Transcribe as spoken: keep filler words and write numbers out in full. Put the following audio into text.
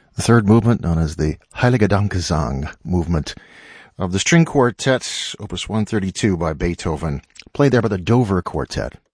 The third movement, known as the Heilige Dankgesang movement of the string quartet, opus one thirty-two by Beethoven, played there by the Dover Quartet.